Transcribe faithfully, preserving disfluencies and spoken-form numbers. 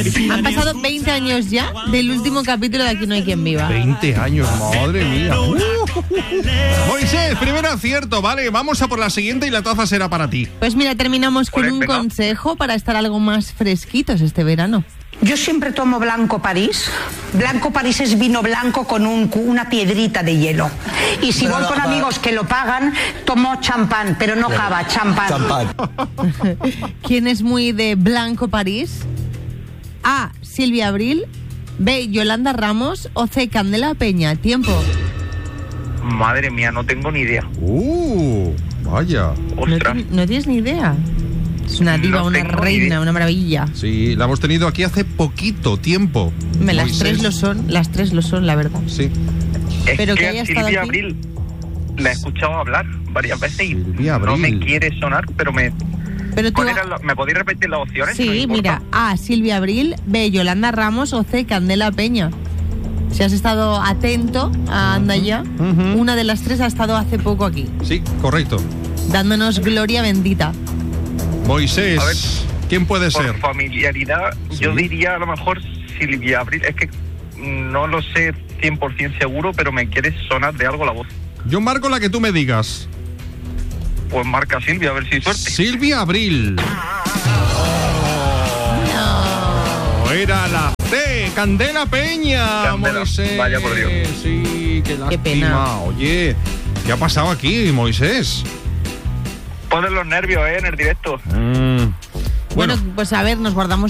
Han pasado veinte años ya del último capítulo de Aquí no hay quien viva. veinte años, madre mía. Uh, uh, uh. Moisés, primer acierto, vale, vamos a por la siguiente y la taza será para ti. Pues mira, terminamos con un consejo para estar algo más fresquitos este verano. Yo siempre tomo Blanco París. Blanco París es vino blanco con un, una piedrita de hielo. Y si Pero voy no, con no. amigos que lo pagan, tomo champán, pero no cava, champán. Champán. ¿Quién es muy de Blanco París? A. Silvia Abril. B. Yolanda Ramos. O C. Candela Peña. Tiempo. Madre mía, no tengo ni idea. Uh, vaya. ¿No, Ostras. ti- no tienes ni idea? Es una diva, No una tengo ni reina, idea. una maravilla. Sí, la hemos tenido aquí hace poquito tiempo. Me, las Moisés. tres lo son, las tres lo son, la verdad. Sí. Es Pero que que haya a estado Silvia aquí. Abril la he escuchado hablar varias veces y Silvia no me Abril. quiere sonar, pero me... Pero tú... ¿cuál era la- ¿Me podéis repetir las opciones? No Sí, importa. mira, A. Silvia Abril. B. Yolanda Ramos. O C. Candela Peña. Si has estado atento a Anda Ya, Ujú. una de las tres ha estado hace poco aquí, Sí, correcto. dándonos gloria bendita. Moisés, A ver, ¿quién puede Por ser? familiaridad, Sí. yo diría a lo mejor Silvia Abril. Es que no lo sé cien por ciento seguro, pero me quiere sonar de algo la voz. Yo marco la que tú me digas. Pues marca Silvia, a ver si hay suerte. Silvia Abril. Oh, era la C, Candela Peña. Candela, Moisés. vaya por Dios. Sí, qué lástima. pena. Oye, ¿qué ha pasado aquí, Moisés? Ponen los nervios, ¿eh? En el directo. Mm, Bueno, pues a ver, nos guardamos